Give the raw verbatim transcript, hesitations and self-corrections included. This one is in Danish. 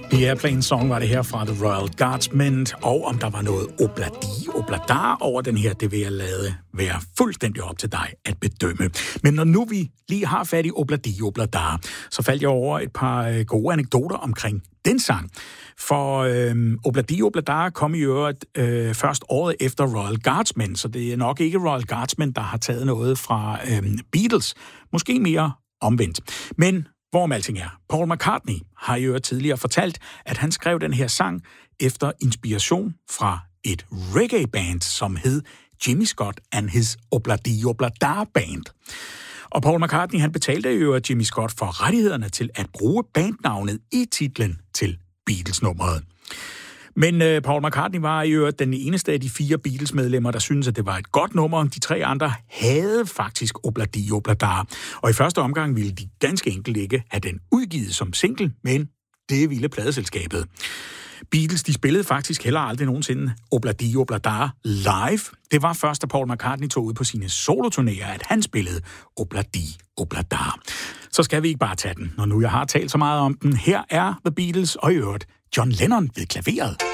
The Airplane Song var det her fra The Royal Guardsmen, og om der var noget obladi obladar over den her, det vil jeg lade være fuldstændig op til dig at bedømme. Men når nu vi lige har fat i obladi obladar, så faldt jeg over et par gode anekdoter omkring den sang. For øh, obladi obladar kom i øvrigt øh, først året efter Royal Guardsmen, så det er nok ikke Royal Guardsmen, der har taget noget fra øh, Beatles. Måske mere omvendt. Men hvorom alting er, Paul McCartney har jo tidligere fortalt, at han skrev den her sang efter inspiration fra et reggae-band, som hed Jimmy Scott and his Obladi Obladar Band. Og Paul McCartney han betalte jo Jimmy Scott for rettighederne til at bruge bandnavnet i titlen til Beatles-nummeret. Men øh, Paul McCartney var jo den eneste af de fire Beatles-medlemmer, der syntes, at det var et godt nummer. De tre andre havde faktisk Obladi Obladar. Og i første omgang ville de ganske enkelt ikke have den udgivet som single, men det ville pladeselskabet. Beatles, de spillede faktisk heller aldrig nogensinde Obladi Obladar live. Det var først, da Paul McCartney tog ud på sine soloturnéer, at han spillede Obladi Obladar. Så skal vi ikke bare tage den, når nu jeg har talt så meget om den. Her er The Beatles og i øvrigt John Lennon ved klaveret.